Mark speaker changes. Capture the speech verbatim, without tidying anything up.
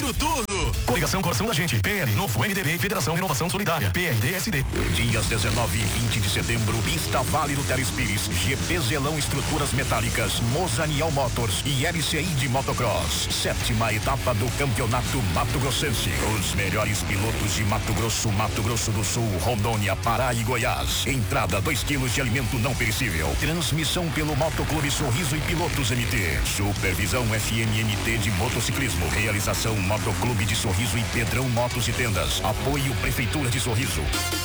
Speaker 1: Pegando tudo!
Speaker 2: Coligação Coração da Gente, P L, Novo M D B, Federação Inovação Solidária, P R D S D.
Speaker 3: Dias dezenove e vinte de setembro, Pista Vale do Telespires, G P Zelão Estruturas Metálicas, Mozaniel Motors e L C I de Motocross. Sétima etapa do Campeonato Mato Grossense. Os melhores pilotos de Mato Grosso, Mato Grosso do Sul, Rondônia, Pará e Goiás. Entrada dois quilos de alimento não perecível. Transmissão pelo Motoclube Sorriso e Pilotos M T. Supervisão F M M T de Motociclismo. Realização Motoclube de Sorriso e Pedrão Motos e Tendas. Apoio Prefeitura de Sorriso.